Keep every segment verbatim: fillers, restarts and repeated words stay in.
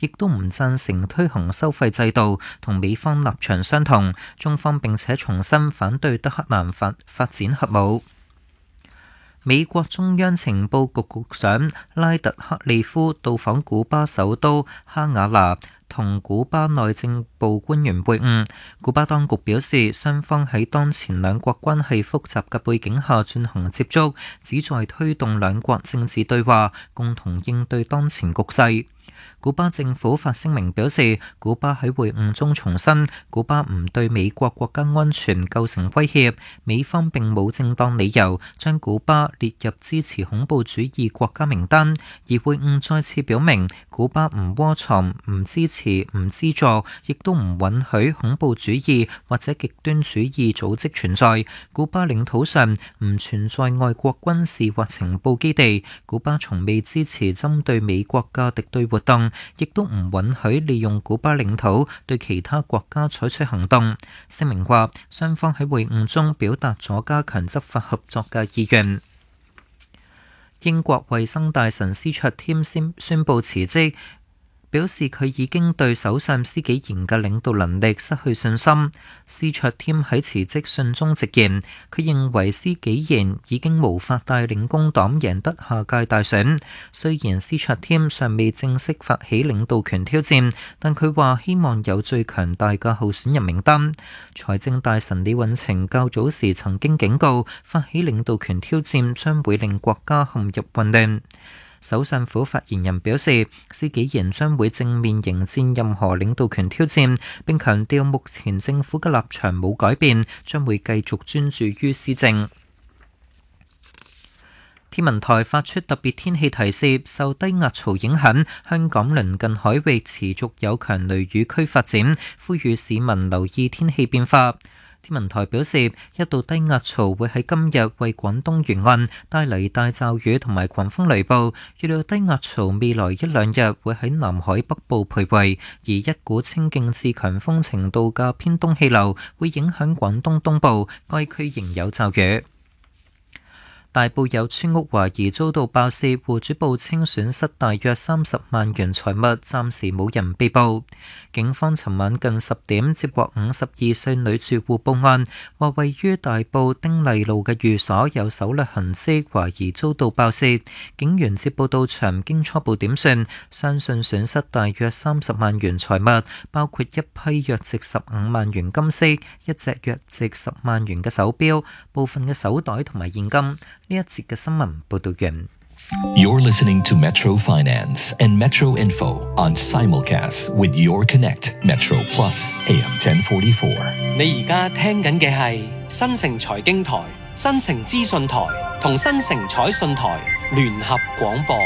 亦都唔贊成推行收費制度，同美方立場相同。中方並且重申反對德黑蘭發發展核武。美國中央情報局局長拉特克利夫到訪古巴首都哈瓦那，同古巴內政部官員會晤。古巴當局表示，雙方喺當前兩國關係複雜嘅背景下進行接觸，旨在推動兩國政治對話，共同應對當前局勢。古巴政府發聲明表示，古巴喺會晤中重申，古巴唔對美國國家安全構成威脅，美方並冇正當理由將古巴列入支持恐怖主義國家名單，而會晤再次表明，古巴唔窩藏、唔支持、唔資助，亦都唔允許恐怖主義或者極端主義組織存在。古巴領土上唔存在外國軍事或情報基地，古巴從未支持針對美國嘅敵對活動，亦都唔允許利用古巴領土對其他國家採取行動。聲明話，雙方喺會晤中表達咗加強執法合作嘅意願。英國衛生大臣斯卓添宣宣布辭職，表示佢已經對首相施紀賢嘅領導能力失去信心。斯卓添喺辭職信中直言，佢認為施紀賢已經無法帶領工黨贏得下屆大選。雖然斯卓添尚未正式發起領導權挑戰，但佢話希望有最強大嘅候選人名單。財政大臣李允晴較早時曾經警告，發起領導權挑戰將會令國家陷入混亂。首相府發言人表示，施紀賢將會正面迎戰任何領導權挑戰，並強調目前政府嘅立場冇改變，將會繼續專注於施政。天文台發出特別天氣提示，受低壓槽影響，香港鄰近海域持續有強雷雨區發展，呼籲市民留意天氣變化。天文台表示，一道低壓槽會喺今日為廣東沿岸帶嚟大驟雨同埋狂風雷暴，預料低壓槽未來一兩日會喺南海北部徘徊，而一股清勁至強風程度嘅偏東氣流會影響廣東東部，該區仍有驟雨。大埔有村屋懷疑遭到爆竊，戶主報稱損失大約三十萬元財物，暫時冇人被捕。警方尋晚近十點接獲五十二歲女住戶報案，話位於大埔丁麗路嘅寓所有搜掠痕跡，懷疑遭到爆竊。警員接報到場，經初步點算，相信損失大約三十萬元財物，包括一批約值十五萬元金飾、一隻約值十萬元嘅手錶、部分嘅手袋同埋現金。呢一節嘅新聞報道完。 You're listening to Metro Finance and Metro Info on Simulcast with Your Connect Metro Plus A M ten forty-four。 你而家聽緊嘅係新城財經台、新城資訊台同新城彩訊台聯合廣播。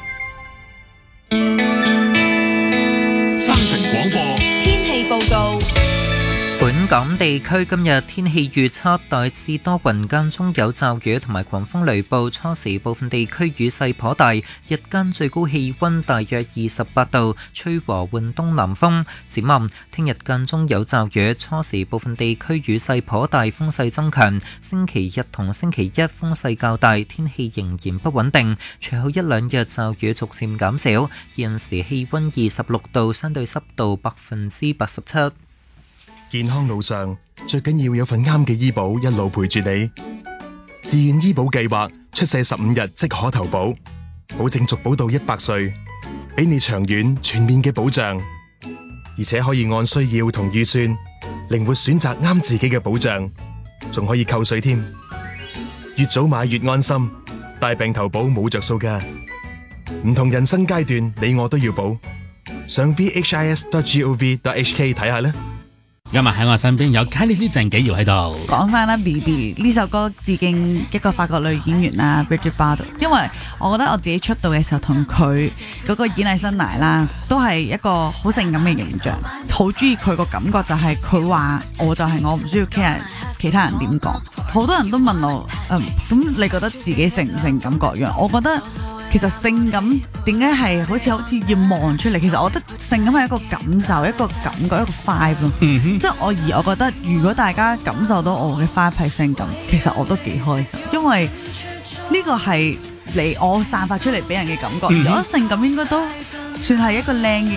新城廣播天氣報告。 本港地區今日天氣預測大致多雲，間中有驟雨同埋狂風雷暴，初時部分地區雨勢頗大，日間最高氣溫大約二十八度，吹和緩東南風。展望聽日間中有驟雨，初時部分地區雨勢頗大，風勢增強。星期日同星期一風勢較大，天氣仍然不穩定。隨後一兩日驟雨逐漸減少。現時氣溫二十六度，相對濕度百分之八十七。 健康路上最緊要有份啱嘅醫保一路陪住你。自願醫保計劃出世十五日即可投保，保證續保到一百歲，俾你長遠全面嘅保障，而且可以按需要同預算靈活選擇啱自己嘅保障，仲可以扣稅添。越早買越安心，大病投保冇着數㗎。唔同人生階段，你我都要保。上 v h i s dot gov dot h k 睇下啦。 今日喺我身邊有 Kylie 鄭紀堯喺度。 講翻啦 ，B B 呢首歌致敬一個法國女演員啦 Brigitte Bardot， 因為我覺得我自己出道嘅時候同佢嗰個演藝生涯啦，都係一個好性感嘅形象，好中意佢個感覺就係佢話我就係我，唔需要 care 其他人點講。好多人都問我，嗯，咁你覺得自己性唔性感各樣？我覺得。其實性感點解係好似好似要望出嚟？其實我覺得性感係一個感受、一個感覺、一個 vibe 咯。即係我而我覺得，如果大家感受到我嘅 vibe 係性感，其實我都幾開心，因為呢個係你我散發出嚟俾人嘅感覺。而我覺得性感應該都算係一個靚嘅